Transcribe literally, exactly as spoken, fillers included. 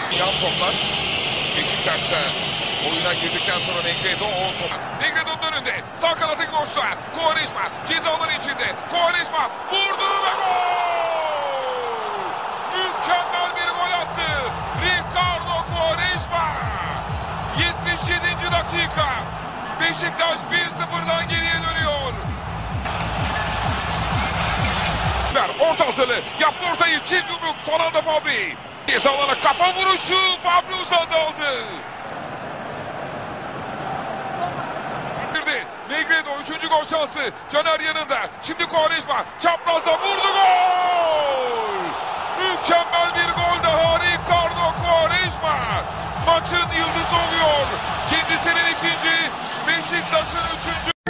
Yan toplar. Beşiktaş'ta oyuna girdikten sonra Negredo o top. Negredo'nun önünde. Sağ kanattaki boşluğa. Quaresma cezaların içinde. Quaresma vurdu ve gol! Mükemmel bir gol attı. Ricardo Quaresma. yetmiş yedinci dakika. Beşiktaş bir sıfırdan geriye dönüyor. Orta hazırlığı. Yaptı ortayı. Çift yumruk. Son anda Fabri. Ceza alana kafa vuruşu. Fabri uzandı aldı. Negredo üçüncü gol şansı. Caner yanında. Şimdi Quaresma. Çaprazda vurdu gol. Mükemmel bir gol daha. Ricardo Quaresma. Maçın yıldızı oluyor. Kendisinin ikinci. Beşiktaş'ın üçüncü.